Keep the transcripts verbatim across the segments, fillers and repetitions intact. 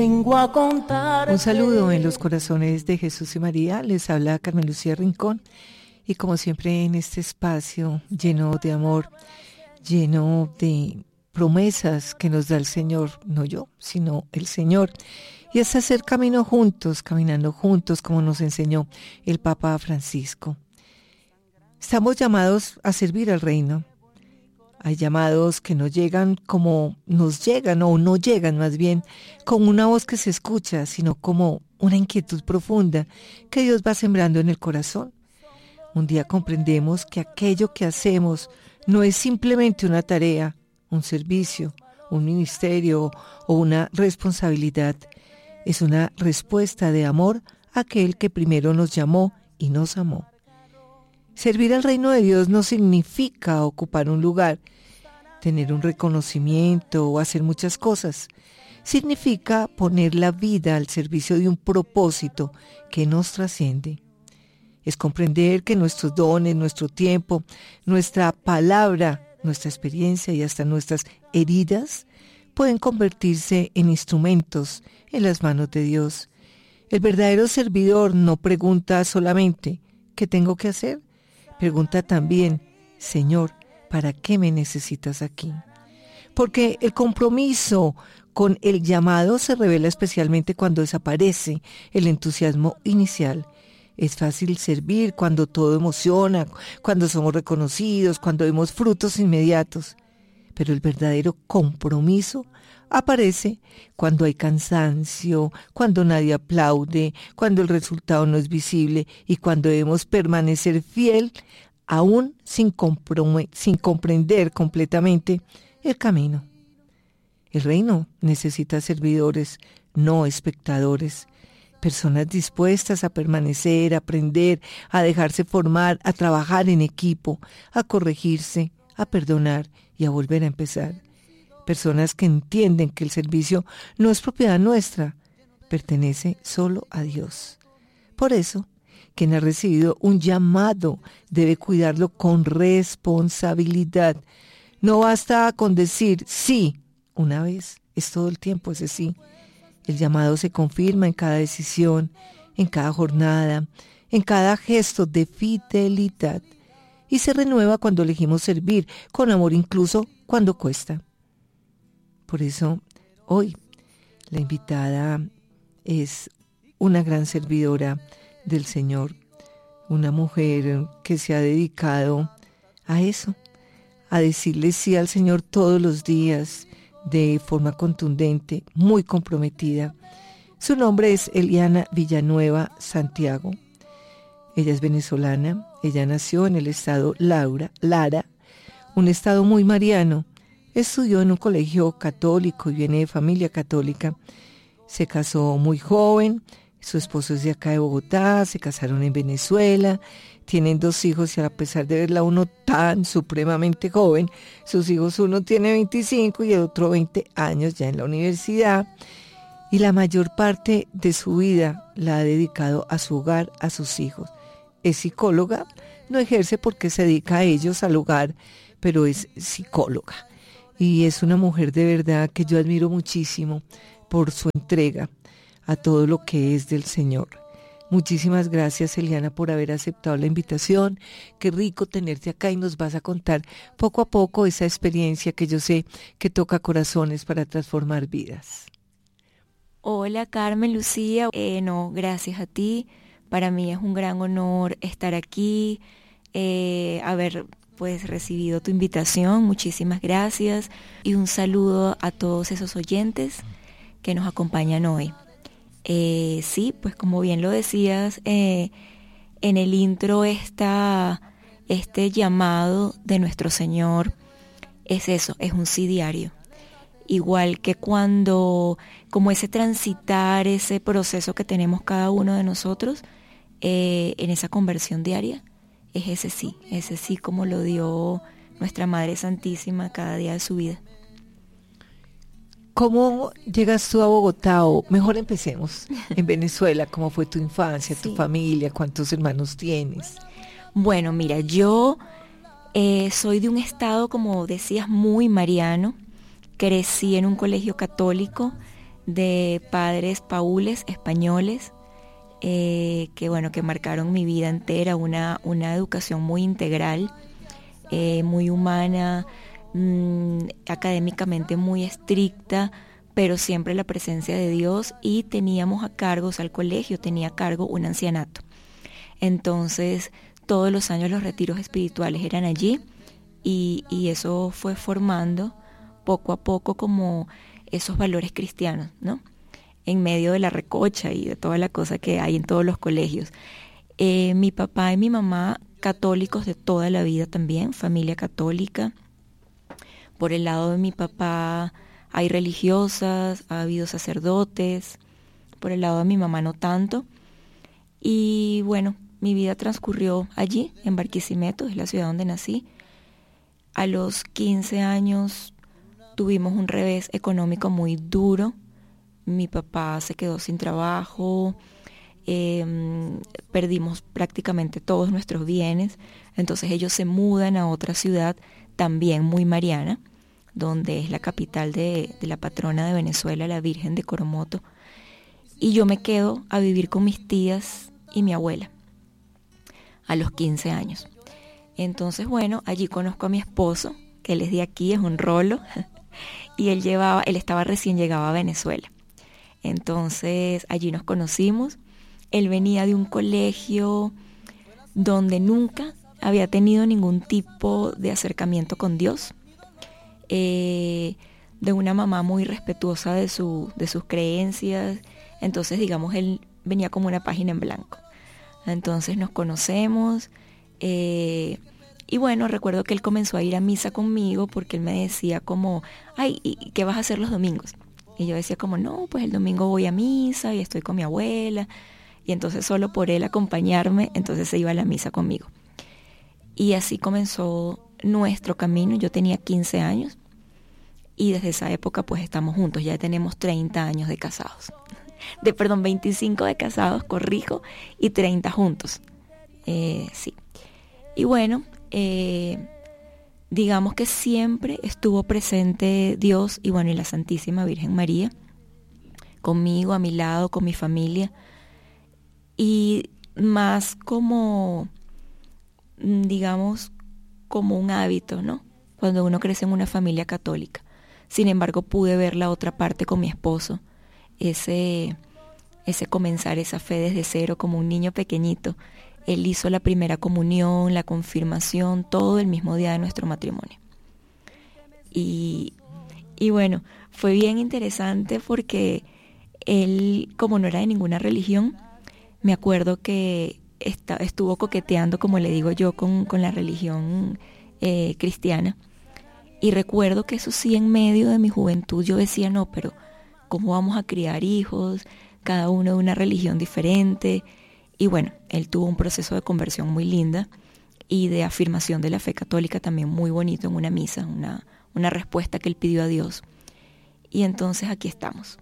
Vengo a contar. Un saludo en los corazones de Jesús y María. Les habla Carmen Lucía Rincón. Y como siempre en este espacio lleno de amor, lleno de promesas que nos da el Señor, no yo, sino el Señor. Y es hacer camino juntos, caminando juntos, como nos enseñó el Papa Francisco. Estamos llamados a servir al reino. Hay llamados que no llegan como nos llegan, o no llegan más bien, con una voz que se escucha, sino como una inquietud profunda que Dios va sembrando en el corazón. Un día comprendemos que aquello que hacemos no es simplemente una tarea, un servicio, un ministerio o una responsabilidad. Es una respuesta de amor a aquel que primero nos llamó y nos amó. Servir al reino de Dios no significa ocupar un lugar, tener un reconocimiento o hacer muchas cosas. Significa poner la vida al servicio de un propósito que nos trasciende. Es comprender que nuestros dones, nuestro tiempo, nuestra palabra, nuestra experiencia y hasta nuestras heridas pueden convertirse en instrumentos en las manos de Dios. El verdadero servidor no pregunta solamente ¿qué tengo que hacer? Pregunta también, Señor, ¿para qué me necesitas aquí? Porque el compromiso con el llamado se revela especialmente cuando desaparece el entusiasmo inicial. Es fácil servir cuando todo emociona, cuando somos reconocidos, cuando vemos frutos inmediatos. Pero el verdadero compromiso aparece cuando hay cansancio, cuando nadie aplaude, cuando el resultado no es visible y cuando debemos permanecer fiel aún sin, comprom- sin comprender completamente el camino. El reino necesita servidores, no espectadores. Personas dispuestas a permanecer, a aprender, a dejarse formar, a trabajar en equipo, a corregirse, a perdonar y a volver a empezar. Personas que entienden que el servicio no es propiedad nuestra, pertenece solo a Dios. Por eso, quien ha recibido un llamado debe cuidarlo con responsabilidad. No basta con decir sí una vez, es todo el tiempo ese sí. El llamado se confirma en cada decisión, en cada jornada, en cada gesto de fidelidad y se renueva cuando elegimos servir con amor incluso cuando cuesta. Por eso, hoy, la invitada es una gran servidora del Señor, una mujer que se ha dedicado a eso, a decirle sí al Señor todos los días, de forma contundente, muy comprometida. Su nombre es Eliana Villanueva Santiago. Ella es venezolana, ella nació en el estado Laura, Lara, un estado muy mariano. Estudió en un colegio católico y viene de familia católica. Se casó muy joven, su esposo es de acá de Bogotá, se casaron en Venezuela, tienen dos hijos y a pesar de verla uno tan supremamente joven, sus hijos uno tiene veinticinco y el otro veinte años ya en la universidad. Y la mayor parte de su vida la ha dedicado a su hogar, a sus hijos. Es psicóloga, no ejerce porque se dedica a ellos, al hogar, pero es psicóloga. Y es una mujer de verdad que yo admiro muchísimo por su entrega a todo lo que es del Señor. Muchísimas gracias, Eliana, por haber aceptado la invitación. Qué rico tenerte acá y nos vas a contar poco a poco esa experiencia que yo sé que toca corazones para transformar vidas. Hola, Carmen Lucía. Eh, no, gracias a ti. Para mí es un gran honor estar aquí, eh, haber pues recibido tu invitación, muchísimas gracias y un saludo a todos esos oyentes que nos acompañan hoy. Eh, sí, pues como bien lo decías, eh, en el intro está este llamado de nuestro Señor, es eso, es un sí diario. Igual que cuando, como ese transitar, ese proceso que tenemos cada uno de nosotros eh, en esa conversión diaria, es ese sí, ese sí como lo dio nuestra Madre Santísima cada día de su vida. ¿Cómo llegas tú a Bogotá? O mejor empecemos en Venezuela. ¿Cómo fue tu infancia, sí. tu familia? ¿Cuántos hermanos tienes? Bueno, mira, yo eh, soy de un estado, como decías, muy mariano. Crecí en un colegio católico. de padres paules españoles, eh, que bueno, que marcaron mi vida entera, una, una educación muy integral, eh, muy humana, mmm, académicamente muy estricta, pero siempre la presencia de Dios, y teníamos a cargo, o sea, el colegio tenía a cargo un ancianato. Entonces, todos los años los retiros espirituales eran allí, y, y eso fue formando poco a poco como esos valores cristianos, ¿no? En medio de la recocha y de toda la cosa que hay en todos los colegios. Eh, mi papá y mi mamá, católicos de toda la vida también, familia católica. Por el lado de mi papá hay religiosas, ha habido sacerdotes, por el lado de mi mamá no tanto. Y bueno, mi vida transcurrió allí, en Barquisimeto, es la ciudad donde nací. A los quince años tuvimos un revés económico muy duro. Mi papá se quedó sin trabajo, eh, perdimos prácticamente todos nuestros bienes. Entonces ellos se mudan a otra ciudad también muy mariana, donde es la capital de, de la patrona de Venezuela, la Virgen de Coromoto. Y yo me quedo a vivir con mis tías y mi abuela a los quince años. Entonces, bueno, allí conozco a mi esposo, que él es de aquí, es un rolo, y él llevaba, él estaba recién llegado a Venezuela. Entonces, allí nos conocimos. Él venía de un colegio donde nunca había tenido ningún tipo de acercamiento con Dios, eh, de una mamá muy respetuosa de, su, de sus creencias. Entonces, digamos, él venía como una página en blanco. Entonces nos conocemos, eh, y bueno, recuerdo que él comenzó a ir a misa conmigo porque él me decía como, ay, ¿y qué vas a hacer los domingos? Y yo decía como, no, pues el domingo voy a misa y estoy con mi abuela. Y entonces solo por él acompañarme, entonces se iba a la misa conmigo. Y así comenzó nuestro camino. Yo tenía quince años y desde esa época pues estamos juntos, ya tenemos treinta años de casados. De, perdón, veinticinco de casados, corrijo, y treinta juntos. Eh, sí. Y bueno, eh, digamos que siempre estuvo presente Dios y bueno, y la Santísima Virgen María, conmigo, a mi lado, con mi familia. Y más como, digamos, como un hábito, ¿no? Cuando uno crece en una familia católica. Sin embargo, pude ver la otra parte con mi esposo. Ese, ese comenzar esa fe desde cero como un niño pequeñito. Él hizo la primera comunión, la confirmación, todo el mismo día de nuestro matrimonio. Y, y bueno, fue bien interesante porque él, como no era de ninguna religión, me acuerdo que está, estuvo coqueteando, como le digo yo, con, con la religión eh, cristiana. Y recuerdo que eso sí, en medio de mi juventud, yo decía, no, pero ¿cómo vamos a criar hijos? Cada uno de una religión diferente. Y bueno, él tuvo un proceso de conversión muy linda y de afirmación de la fe católica también muy bonito en una misa, una, una respuesta que él pidió a Dios. Y entonces aquí estamos.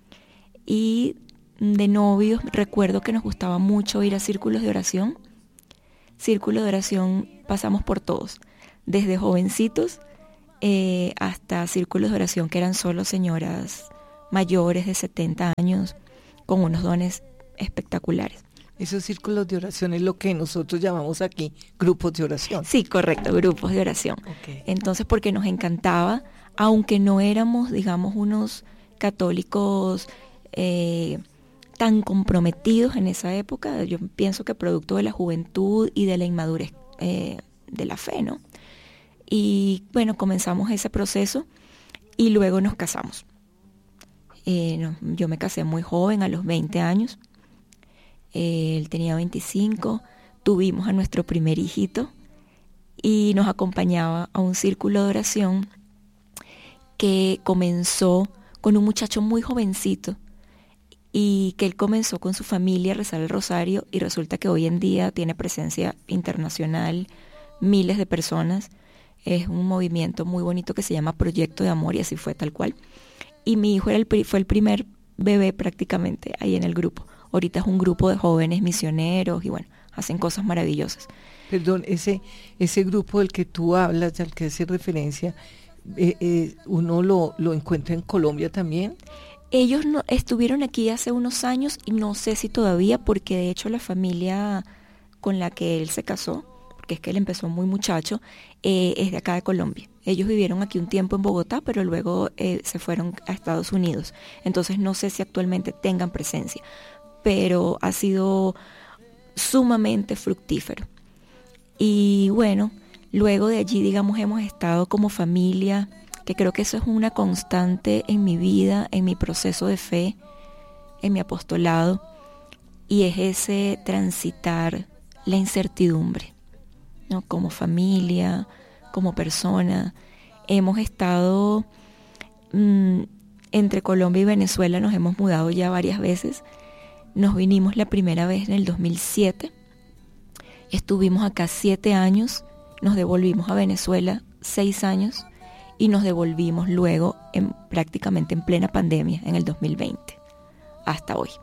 Y de novios recuerdo que nos gustaba mucho ir a círculos de oración. Círculos de oración pasamos por todos, desde jovencitos eh, hasta círculos de oración que eran solo señoras mayores de setenta años con unos dones espectaculares. Esos círculos de oración es lo que nosotros llamamos aquí grupos de oración. Sí, correcto, grupos de oración. Okay. Entonces, porque nos encantaba, aunque no éramos, digamos, unos católicos eh, tan comprometidos en esa época, yo pienso que producto de la juventud y de la inmadurez eh, de la fe, ¿no? Y bueno, comenzamos ese proceso y luego nos casamos. Eh, no, yo me casé muy joven, a los veinte años. Eh, él tenía veinticinco. Tuvimos a nuestro primer hijito y nos acompañaba a un círculo de oración que comenzó con un muchacho muy jovencito y que él comenzó con su familia a rezar el rosario y resulta que hoy en día tiene presencia internacional, miles de personas. Es un movimiento muy bonito que se llama Proyecto de Amor y así fue tal cual. Y mi hijo era el, fue el primer bebé prácticamente ahí en el grupo. Ahorita es un grupo de jóvenes misioneros y bueno, hacen cosas maravillosas. Perdón, ese ese grupo del que tú hablas, al que hace referencia, eh, eh, ¿uno lo, lo encuentra en Colombia también? Ellos no, estuvieron aquí hace unos años y no sé si todavía, porque de hecho la familia con la que él se casó, porque es que él empezó muy muchacho, eh, es de acá de Colombia. Ellos vivieron aquí un tiempo en Bogotá, pero luego eh, se fueron a Estados Unidos. Entonces no sé si actualmente tengan presencia, pero ha sido sumamente fructífero. Y bueno, luego de allí, digamos, hemos estado como familia, que creo que eso es una constante en mi vida, en mi proceso de fe, en mi apostolado, y es ese transitar la incertidumbre, ¿no? Como familia, como persona. Hemos estado mmm, entre Colombia y Venezuela, nos hemos mudado ya varias veces. Nos vinimos la primera vez en el dos mil siete, estuvimos acá siete años, nos devolvimos a Venezuela seis años, y nos devolvimos luego en, prácticamente en plena pandemia en el dos mil veinte hasta hoy.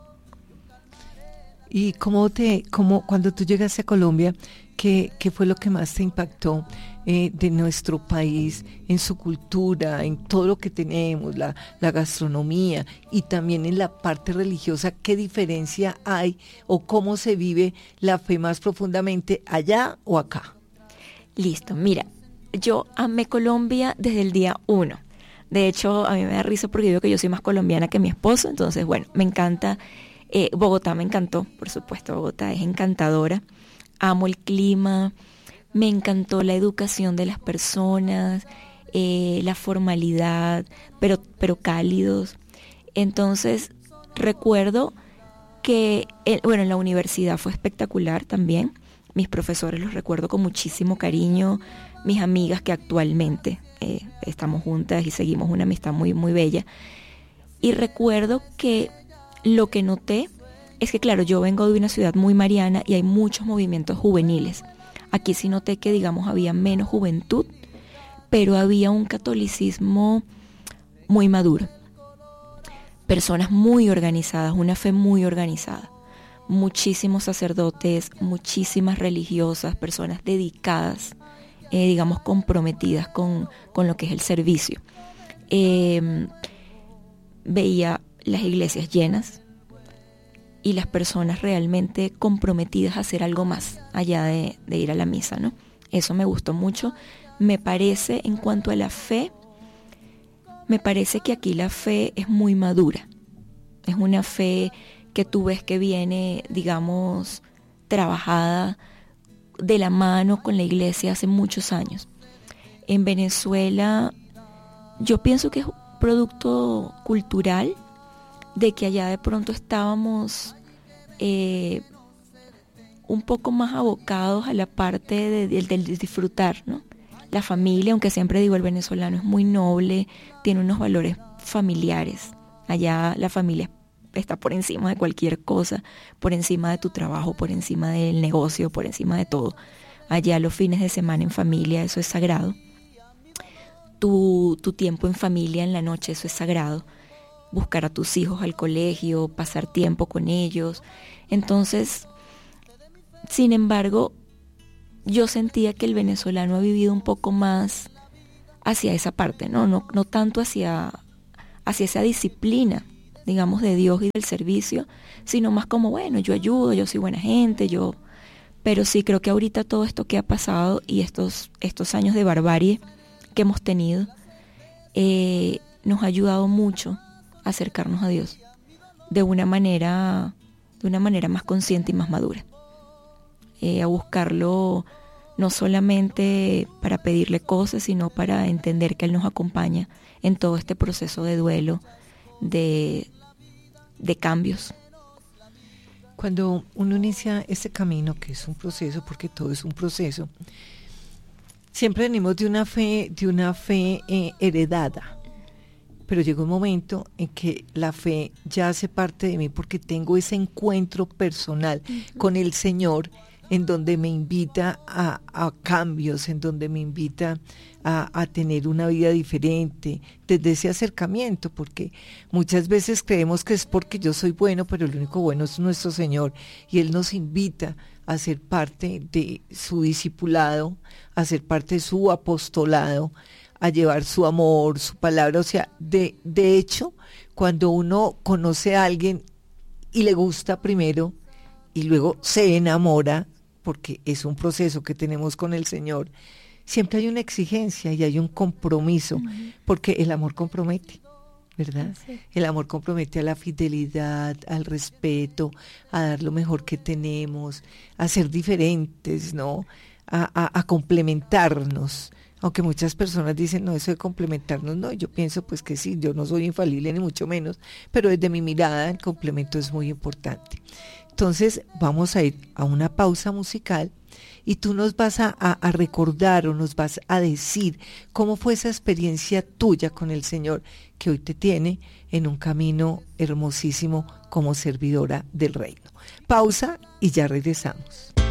¿Y cómo te, cómo, cuando tú llegaste a Colombia, qué, qué fue lo que más te impactó eh, de nuestro país, en su cultura, en todo lo que tenemos, la, la gastronomía y también en la parte religiosa? ¿Qué diferencia hay o cómo se vive la fe más profundamente allá o acá? Listo, mira. Yo amé Colombia desde el día uno. De hecho, a mí me da risa porque digo que yo soy más colombiana que mi esposo. Entonces, bueno, me encanta. Eh, Bogotá me encantó, por supuesto. Bogotá es encantadora. Amo el clima. Me encantó la educación de las personas, eh, la formalidad, pero, pero cálidos. Entonces, recuerdo que, eh, bueno, en la universidad fue espectacular también. Mis profesores los recuerdo con muchísimo cariño. Mis amigas que actualmente eh, estamos juntas y seguimos una amistad muy, muy bella. Y recuerdo que lo que noté es que, claro, yo vengo de una ciudad muy mariana y hay muchos movimientos juveniles. Aquí sí noté que, digamos, había menos juventud, pero había un catolicismo muy maduro. Personas muy organizadas, una fe muy organizada. Muchísimos sacerdotes, muchísimas religiosas, personas dedicadas, Eh, digamos, comprometidas con, con lo que es el servicio. Eh, veía las iglesias llenas y las personas realmente comprometidas a hacer algo más allá de, de ir a la misa, ¿no? Eso me gustó mucho. Me parece, en cuanto a la fe, me parece que aquí la fe es muy madura. Es una fe que tú ves que viene, digamos, trabajada de la mano con la iglesia hace muchos años. En Venezuela yo pienso que es un producto cultural de que allá de pronto estábamos eh, un poco más abocados a la parte de, de, del disfrutar, ¿no? La familia, aunque siempre digo, el venezolano es muy noble, tiene unos valores familiares. Allá la familia está por encima de cualquier cosa, por encima de tu trabajo, por encima del negocio, por encima de todo. Allá los fines de semana en familia, eso es sagrado. Tu, tu tiempo en familia en la noche, eso es sagrado. Buscar a tus hijos al colegio, pasar tiempo con ellos. Entonces, sin embargo, yo sentía que el venezolano ha vivido un poco más hacia esa parte, ¿no? No, no tanto hacia, hacia esa disciplina, digamos, de Dios y del servicio, sino más como, bueno, yo ayudo, yo soy buena gente, yo... Pero sí, creo que ahorita todo esto que ha pasado y estos, estos años de barbarie que hemos tenido, eh, nos ha ayudado mucho a acercarnos a Dios de una manera, de una manera más consciente y más madura. Eh, a buscarlo no solamente para pedirle cosas, sino para entender que Él nos acompaña en todo este proceso de duelo, de, de cambios. Cuando uno inicia este camino, que es un proceso, porque todo es un proceso, siempre venimos de una fe, de una fe eh, heredada, pero llega un momento en que la fe ya hace parte de mí porque tengo ese encuentro personal uh-huh. con el Señor, en donde me invita a, a cambios, en donde me invita a, a tener una vida diferente, desde ese acercamiento, porque muchas veces creemos que es porque yo soy bueno, pero el único bueno es nuestro Señor, y Él nos invita a ser parte de su discipulado, a ser parte de su apostolado, a llevar su amor, su palabra. O sea, de, de hecho, Cuando uno conoce a alguien y le gusta primero y luego se enamora, porque es un proceso que tenemos con el Señor, siempre hay una exigencia y hay un compromiso, uh-huh. porque el amor compromete, ¿verdad? Sí. El amor compromete a la fidelidad, al respeto, a dar lo mejor que tenemos, a ser diferentes, ¿no? A, a, a complementarnos. Aunque muchas personas dicen, no, eso de complementarnos, no, yo pienso pues que sí, yo no soy infalible ni mucho menos, pero desde mi mirada el complemento es muy importante. Entonces vamos a ir a una pausa musical y tú nos vas a, a, a recordar o nos vas a decir cómo fue esa experiencia tuya con el Señor que hoy te tiene en un camino hermosísimo como servidora del reino. Pausa y ya regresamos.